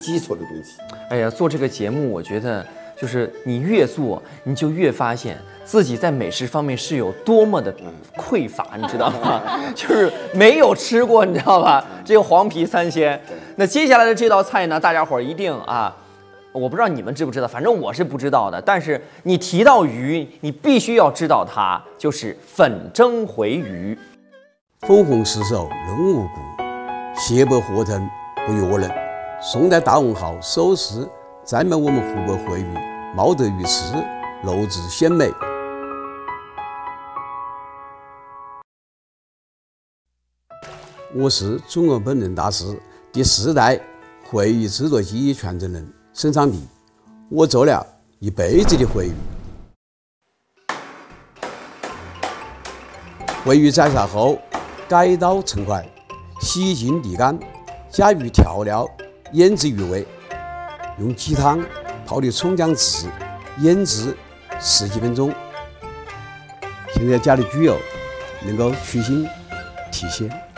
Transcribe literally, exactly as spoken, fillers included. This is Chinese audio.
基础的东西。 哎呀，做这个节目，我觉得就是你越做，你就越发现自己在美食方面是有多么的匮乏，你知道吗？就是没有吃过，你知道吧？这个黄皮三鲜。那接下来的这道菜呢，大家伙儿一定啊。我不知道你们知不知道，反正我是不知道的。但是你提到鱼，你必须要知道它，就是粉蒸回鱼。 粉红四手人无故，血白火腾不悦人。宋代大文豪手诗赞美我们湖北回鱼，貌得鱼翅，肉质鲜美。我是中国本人大师第四代回鱼制作技艺传承人沈昌迪，我做了一辈子的回鱼。回鱼宰杀后，改刀成块，洗净沥干，加入调料，腌制鱼味，用鸡汤泡的葱姜汁腌制十几分钟。现在加的猪油能够去腥提鲜。